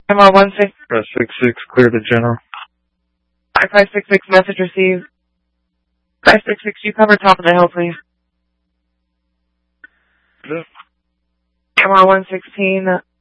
MR16. Press 66, clear to general. 5566, message received. 566, you cover top of the hill, please. Good. MR116,